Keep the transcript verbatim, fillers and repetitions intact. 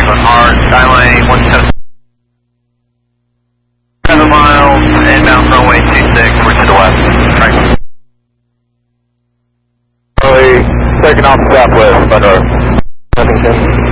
going hard. Skylane one seven seven miles, inbound runway two six, we're to the west. Franklin. Charlie, taking off southwest, by north.